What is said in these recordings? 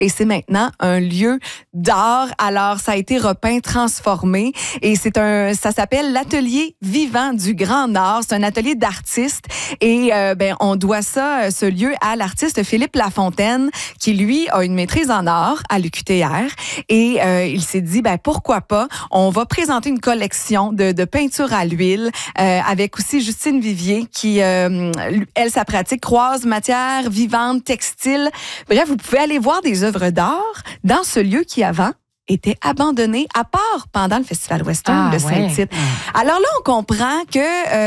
et c'est maintenant un lieu d'art. Alors, ça a été repeint, transformé et ça s'appelle l'Atelier vivant du Grand Nord. C'est un atelier d'artistes et on doit ce lieu à l'artiste Philippe Lafontaine qui, lui, a une maîtrise en art à l'UQTR et il s'est dit, pourquoi pas, on va présenter une collection de peinture à l'huile avec aussi Justine Vivier qui, elle, sa pratique croise matière vivante, textile. Bref, vous pouvez aller voir des œuvres d'art dans ce lieu qui avant était abandonné, à part pendant le Festival Western de Saint-Tite. Alors là, on comprend que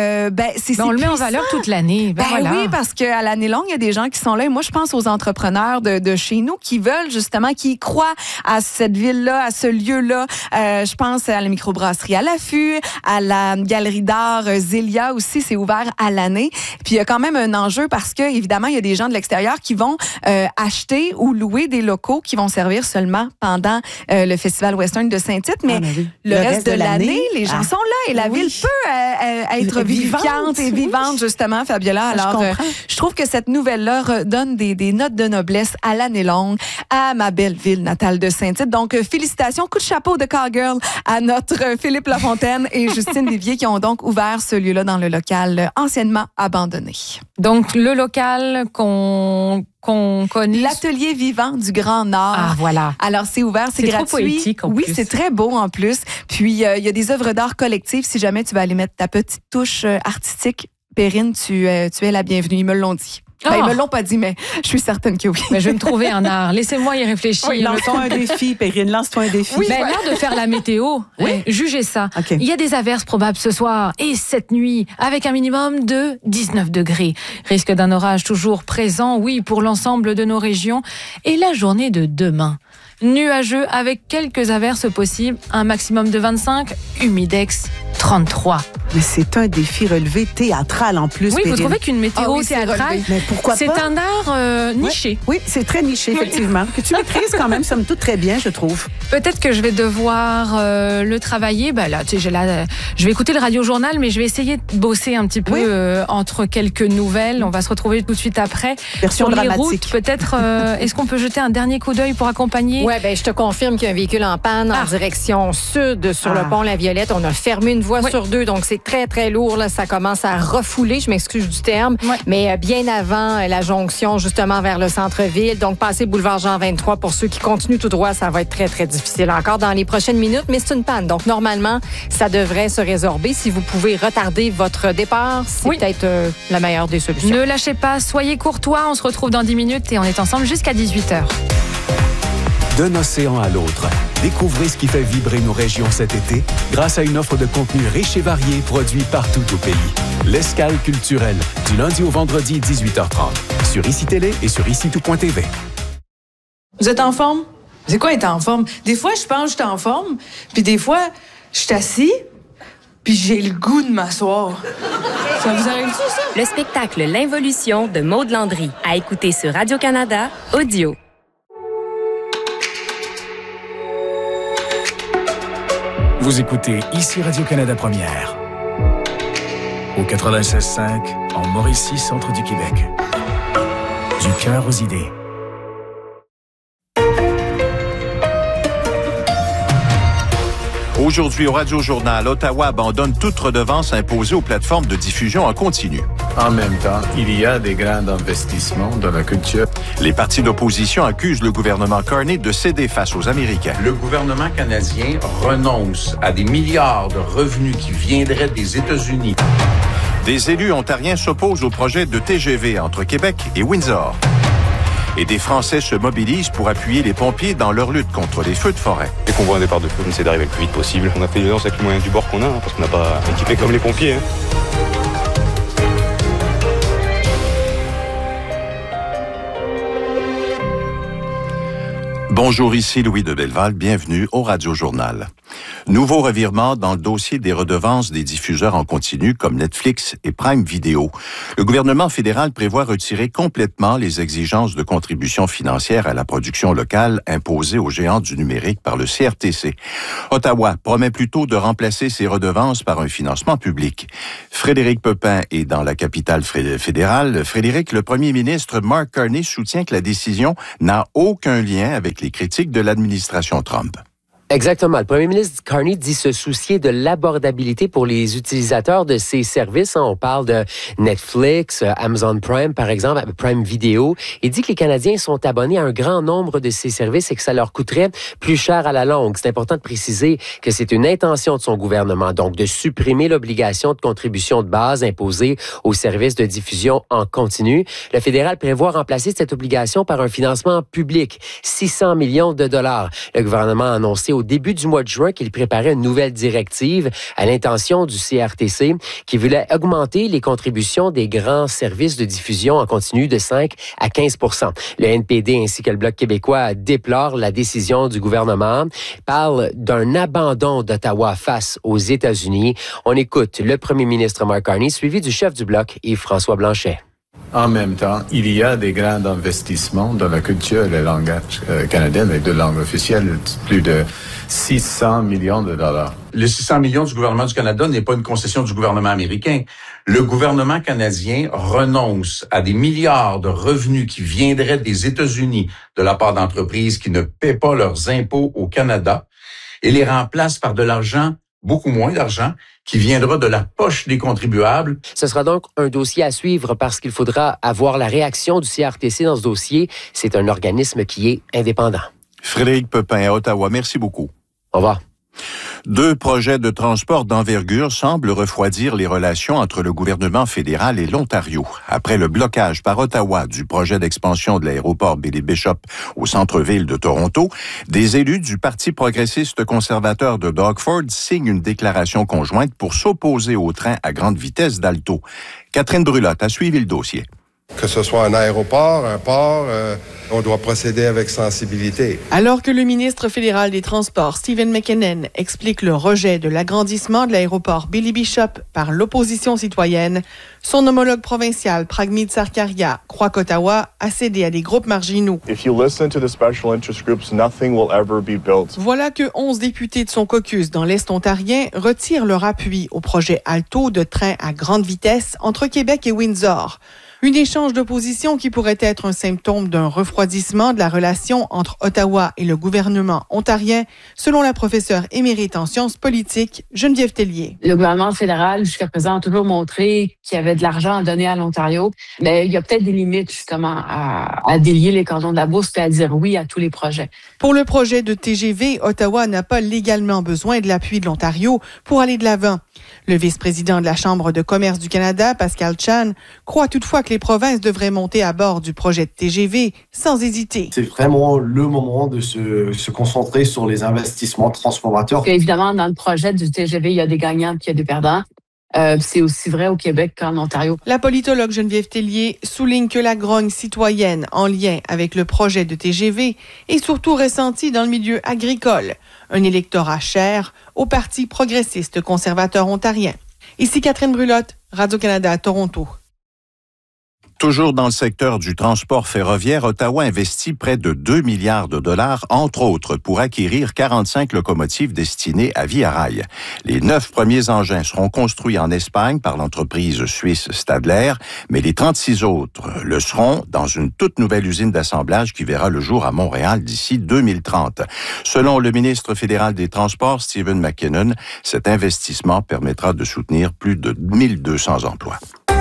c'est on le met en valeur toute l'année. Voilà. Oui, parce qu'à l'année longue, il y a des gens qui sont là. Et moi, je pense aux entrepreneurs de chez nous qui veulent justement, qui croient à cette ville-là, à ce lieu-là. Je pense à la microbrasserie à l'affût, à la galerie d'art Zélia aussi, c'est ouvert à l'année. Puis il y a quand même un enjeu parce que, évidemment, il y a des gens de l'extérieur qui vont acheter ou louer des locaux qui vont servir seulement pendant le Festival Western de Saint-Tite, mais le reste de l'année, les gens sont là et la ville peut être vivifiante et vivante, justement, Fabiola. Alors, je trouve que cette nouvelle-là donne des notes de noblesse à l'année longue, à ma belle ville natale de Saint-Tite. Donc, félicitations, coup de chapeau de cowgirl à notre Philippe Lafontaine et Justine Vivier qui ont donc ouvert ce lieu-là dans le local anciennement abandonné. Donc, le local qu'on connaît. L'Atelier vivant du Grand Nord. Ah, voilà. Alors, c'est ouvert, c'est gratuit. Trop poétique, en plus. Oui, c'est très beau, en plus. Puis, il y a des œuvres d'art collectives. Si jamais tu vas aller mettre ta petite touche artistique, Perrine, tu es la bienvenue. Ils me l'ont dit. Ils me l'ont pas dit, mais je suis certaine que oui. Mais je vais me trouver un art. Laissez-moi y réfléchir. Oui, lance-toi un défi, Perrine. Lance-toi un défi. Oui, l'art de faire la météo. Oui. Jugez ça. Okay. Il y a des averses probables ce soir et cette nuit, avec un minimum de 19 degrés. Risque d'un orage toujours présent, oui, pour l'ensemble de nos régions. Et la journée de demain. Nuageux avec quelques averses possibles, un maximum de 25, humidex 33. Mais c'est un défi relevé théâtral en plus. Oui, Perrine. Vous trouvez qu'une météo théâtrale, mais pourquoi c'est pas? un art niché. Oui, c'est très niché, effectivement. Que tu maîtrises quand même, somme toute, très bien, je trouve. Peut-être que je vais devoir le travailler. Là, tu sais, je vais écouter le radio-journal, mais je vais essayer de bosser un petit peu entre quelques nouvelles. On va se retrouver tout de suite après. Version sur dramatique. Les routes, peut-être, est-ce qu'on peut jeter un dernier coup d'œil pour accompagner? Oui, je te confirme qu'il y a un véhicule en panne en direction sud sur le pont La Violette. On a fermé une voie sur deux, donc c'est très, très lourd. Là. Ça commence à refouler, je m'excuse du terme, mais bien avant la jonction, justement, vers le centre-ville. Donc, passez boulevard Jean 23. Pour ceux qui continuent tout droit, ça va être très, très difficile encore dans les prochaines minutes, mais c'est une panne. Donc, normalement, ça devrait se résorber. Si vous pouvez retarder votre départ, c'est peut-être la meilleure des solutions. Ne lâchez pas, soyez courtois. On se retrouve dans 10 minutes et on est ensemble jusqu'à 18h. D'un océan à l'autre, découvrez ce qui fait vibrer nos régions cet été grâce à une offre de contenu riche et varié produit partout au pays. L'Escale culturelle, du lundi au vendredi 18h30, sur ICI Télé et sur ICI-tout.tv. Vous êtes en forme? C'est quoi être en forme? Des fois, je pense que je suis en forme, puis des fois, je suis assis, puis j'ai le goût de m'asseoir. Ça vous arrive-tu, ça? Le spectacle L'Involution de Maud Landry, à écouter sur Radio-Canada, audio. Vous écoutez ici Radio-Canada Première. Au 96.5, en Mauricie, centre du Québec. Du cœur aux idées. Aujourd'hui, au Radio-Journal, Ottawa abandonne toute redevance imposée aux plateformes de diffusion en continu. En même temps, il y a des grands investissements dans la culture. Les partis d'opposition accusent le gouvernement Carney de céder face aux Américains. Le gouvernement canadien renonce à des milliards de revenus qui viendraient des États-Unis. Des élus ontariens s'opposent au projet de TGV entre Québec et Windsor. Et des Français se mobilisent pour appuyer les pompiers dans leur lutte contre les feux de forêt. Dès qu'on voit un départ de feu, on essaie d'arriver le plus vite possible. On a fait l'urgence avec les moyens du bord qu'on a, parce qu'on n'a pas équipé comme les pompiers. Bonjour, ici Louis de Belleval. Bienvenue au Radio-Journal. Nouveau revirement dans le dossier des redevances des diffuseurs en continu comme Netflix et Prime Video. Le gouvernement fédéral prévoit retirer complètement les exigences de contribution financière à la production locale imposées aux géants du numérique par le CRTC. Ottawa promet plutôt de remplacer ces redevances par un financement public. Frédéric Pepin est dans la capitale fédérale. Frédéric, le premier ministre Mark Carney soutient que la décision n'a aucun lien avec les critiques de l'administration Trump. Exactement. Le premier ministre Carney dit se soucier de l'abordabilité pour les utilisateurs de ces services. On parle de Netflix, Amazon Prime, par exemple, Prime Video. Il dit que les Canadiens sont abonnés à un grand nombre de ces services et que ça leur coûterait plus cher à la longue. C'est important de préciser que c'est une intention de son gouvernement, donc de supprimer l'obligation de contribution de base imposée aux services de diffusion en continu. Le fédéral prévoit remplacer cette obligation par un financement public, 600 millions de dollars. Le gouvernement a annoncé au début du mois de juin qu'il préparait une nouvelle directive à l'intention du CRTC qui voulait augmenter les contributions des grands services de diffusion en continu de 5 à 15 %. Le NPD ainsi que le Bloc québécois déplorent la décision du gouvernement, parlent d'un abandon d'Ottawa face aux États-Unis. On écoute le premier ministre Mark Carney, suivi du chef du Bloc, Yves-François Blanchet. En même temps, il y a des grands investissements dans la culture et le langage canadien, les deux langues officielles, plus de 600 millions de dollars. Les 600 millions du gouvernement du Canada n'est pas une concession du gouvernement américain. Le gouvernement canadien renonce à des milliards de revenus qui viendraient des États-Unis de la part d'entreprises qui ne paient pas leurs impôts au Canada et les remplace par de l'argent, beaucoup moins d'argent, qui viendra de la poche des contribuables. Ce sera donc un dossier à suivre parce qu'il faudra avoir la réaction du CRTC dans ce dossier. C'est un organisme qui est indépendant. Frédéric Pepin à Ottawa, merci beaucoup. Au revoir. 2 projets de transport d'envergure semblent refroidir les relations entre le gouvernement fédéral et l'Ontario. Après le blocage par Ottawa du projet d'expansion de l'aéroport Billy-Bishop au centre-ville de Toronto, des élus du Parti progressiste conservateur de Doug Ford signent une déclaration conjointe pour s'opposer au train à grande vitesse d'Alto. Catherine Brulotte a suivi le dossier. Que ce soit un aéroport, un port, on doit procéder avec sensibilité. Alors que le ministre fédéral des Transports, Stephen McKinnon, explique le rejet de l'agrandissement de l'aéroport Billy-Bishop par l'opposition citoyenne, son homologue provincial, Pragmeet Sarkaria, croit qu'Ottawa a cédé à des groupes marginaux. Voilà que 11 députés de son caucus dans l'Est ontarien retirent leur appui au projet Alto de train à grande vitesse entre Québec et Windsor. Un échange d'opposition qui pourrait être un symptôme d'un refroidissement de la relation entre Ottawa et le gouvernement ontarien, selon la professeure émérite en sciences politiques, Geneviève Tellier. Le gouvernement fédéral, jusqu'à présent, a toujours montré qu'il y avait de l'argent à donner à l'Ontario, mais il y a peut-être des limites, justement, à délier les cordons de la bourse et à dire oui à tous les projets. Pour le projet de TGV, Ottawa n'a pas légalement besoin de l'appui de l'Ontario pour aller de l'avant. Le vice-président de la Chambre de commerce du Canada, Pascal Chan, croit toutefois que les provinces devraient monter à bord du projet de TGV sans hésiter. C'est vraiment le moment de se concentrer sur les investissements transformateurs. Évidemment, dans le projet du TGV, il y a des gagnants et il y a des perdants. C'est aussi vrai au Québec qu'en Ontario. La politologue Geneviève Tellier souligne que la grogne citoyenne en lien avec le projet de TGV est surtout ressentie dans le milieu agricole, un électorat cher au Parti progressiste conservateur ontarien. Ici Catherine Brulotte, Radio-Canada à Toronto. Toujours dans le secteur du transport ferroviaire, Ottawa investit près de 2 milliards de dollars, entre autres, pour acquérir 45 locomotives destinées à Via Rail. Les 9 premiers engins seront construits en Espagne par l'entreprise suisse Stadler, mais les 36 autres le seront dans une toute nouvelle usine d'assemblage qui verra le jour à Montréal d'ici 2030. Selon le ministre fédéral des Transports, Stephen McKinnon, cet investissement permettra de soutenir plus de 1200 emplois.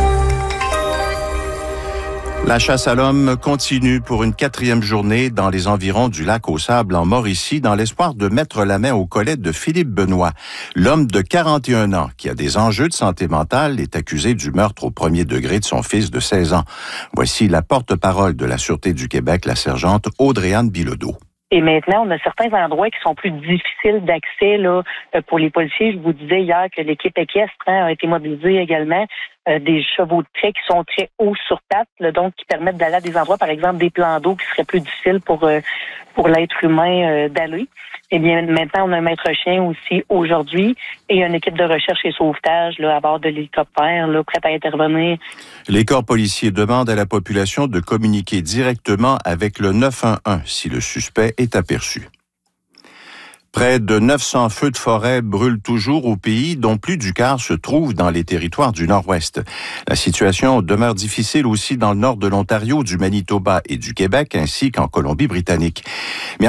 La chasse à l'homme continue pour une 4e journée dans les environs du lac aux Sables en Mauricie dans l'espoir de mettre la main au collet de Philippe Benoît. L'homme de 41 ans qui a des enjeux de santé mentale est accusé du meurtre au premier degré de son fils de 16 ans. Voici la porte-parole de la Sûreté du Québec, la sergente Audrey-Anne Bilodeau. Et maintenant, on a certains endroits qui sont plus difficiles d'accès là pour les policiers. Je vous disais hier que l'équipe équestre a été mobilisée également. Des chevaux de trait qui sont très hauts sur pattes, là, donc qui permettent d'aller à des endroits, par exemple des plans d'eau qui seraient plus difficiles pour pour l'être humain d'aller. Eh bien, maintenant, on a un maître chien aussi aujourd'hui et une équipe de recherche et sauvetage là, à bord de l'hélicoptère, là, prête à intervenir. Les corps policiers demandent à la population de communiquer directement avec le 911 si le suspect est aperçu. Près de 900 feux de forêt brûlent toujours au pays, dont plus du quart se trouvent dans les territoires du Nord-Ouest. La situation demeure difficile aussi dans le nord de l'Ontario, du Manitoba et du Québec, ainsi qu'en Colombie-Britannique. Mais